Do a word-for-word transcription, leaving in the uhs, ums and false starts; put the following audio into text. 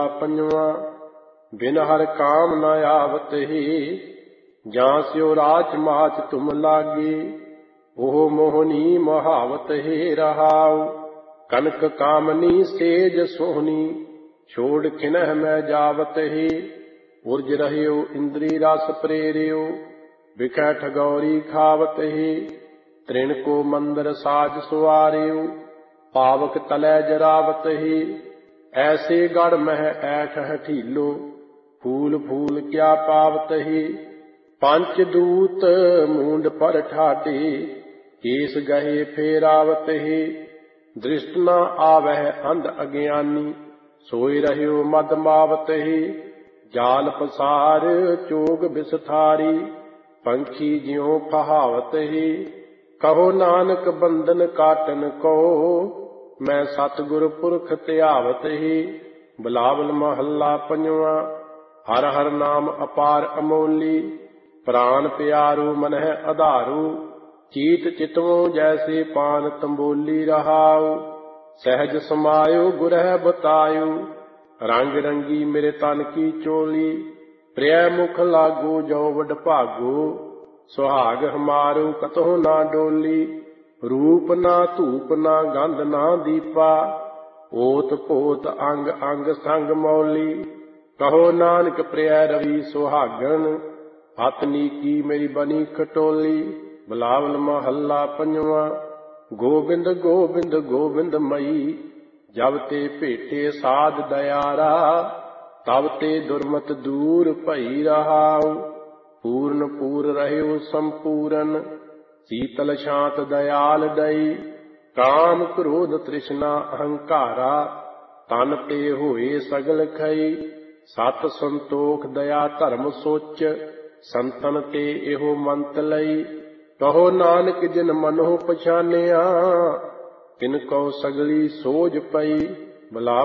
पंजवा बिन हर काम न आवत ही, जां स्यो राच माच तुम लागे। ओह मोहनी मोहावत हे रहाऊ, कनक कामनी सेज सोहनी, छोड़ खिनह मैं जावत ही। उर्ज रहियो इंद्री रस प्रेरियो, बिखै ठगौरी खावत ही। तृण को मंदर साज सुआरियो, पावक तलै जरावत ही। ऐसे गढ़ मह ऐठ हठीलो, फूल फूल क्या पावत ही। पंच दूत मूंड पर ठाटे, केस गहे फेरावत ही। दृष्ट न आवह अंध अज्ञानी, सोए रहियो मद मावत ही। जाल पसार चोग बिसथारी, पंखी ज्यों फहावत ही। कहो नानक बंधन काटन को, मैं सतगुर पुरख त्यावत ही। बिलावल महला पंजवा। हर हर नाम अपार अमोली, प्राण प्यारो मनह आधारू। चीत चितवों जैसे पान तंबोली रहाऊ, सहज समायो गुरह बतायो। रंग रंगी मेरे तन की चोली, प्रिय मुख लागो जो वड भागो। सुहाग हमारो कतहु ना डोली, रूप ना धूप ना गंध ना दीपा। ओत पोत अंग अंग संग मौली, कहो नानक प्रिय रवि सुहागन। हत नीकी मेरी बनी खटोली। बिलावल महला पंजवा। गोबिंद गोबिंद गोबिंद मई, जब ते भेटे साध दयारा। तब ते दुर्मत दूर भई रहाऊ, पूर्ण पूर रहियो संपूरन। शीतल शांत दयाल दई, काम क्रोध तृष्णा अहंकारा। तन ते होए सगल खई, सत संतोख दया धर्म सोच। संतन ते एहो मंत लई, कहो नानक जिन मनो पछानिया। तिन को सगली सोझ पई।